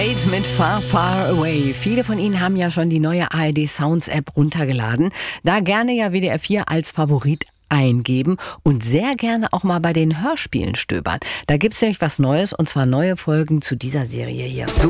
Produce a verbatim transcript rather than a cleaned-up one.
Slate mit Far, Far Away. Viele von Ihnen haben ja schon die neue A R D Sounds App runtergeladen. Da gerne ja W D R vier als Favorit eingeben und sehr gerne auch mal bei den Hörspielen stöbern. Da gibt's nämlich was Neues, und zwar neue Folgen zu dieser Serie hier. Zu